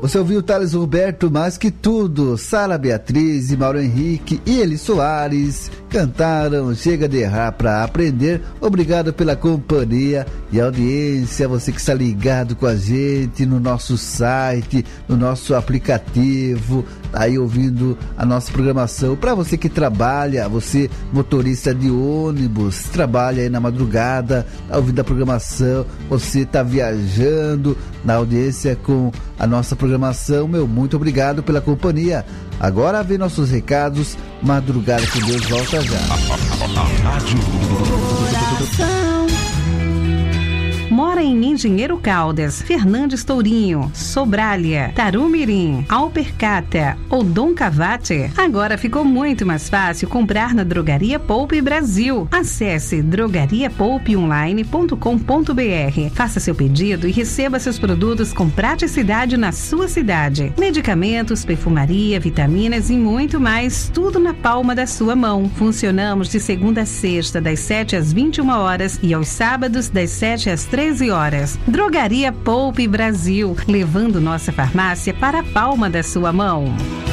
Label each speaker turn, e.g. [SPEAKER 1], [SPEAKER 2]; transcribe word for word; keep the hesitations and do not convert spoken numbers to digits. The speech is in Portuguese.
[SPEAKER 1] Você ouviu Thales Roberto, Mais Que Tudo, Sara Beatriz e Mauro Henrique e Eli Soares cantaram Chega de Errar Pra Aprender. Obrigado pela companhia e audiência, você que está ligado com a gente no nosso site, no nosso aplicativo, tá aí ouvindo a nossa programação. Para você que trabalha, você motorista de ônibus, trabalha aí na madrugada, tá ouvindo a programação, você tá viajando na audiência com a nossa programação, meu, muito obrigado pela companhia. Agora vem nossos recados. Madrugada com Deus volta já.
[SPEAKER 2] Mora em Engenheiro Caldas, Fernandes Tourinho, Sobralha, Tarumirim, Alpercata ou Dom Cavate? Agora ficou muito mais fácil comprar na Drogaria Poupe Brasil. Acesse drogaria poupe online ponto com ponto b r. Faça seu pedido e receba seus produtos com praticidade na sua cidade. Medicamentos, perfumaria, vitaminas e muito mais, tudo na palma da sua mão. Funcionamos de segunda a sexta, das sete às vinte e uma horas e aos sábados, das sete às treze horas. Drogaria Poupe Brasil, levando nossa farmácia para a palma da sua mão.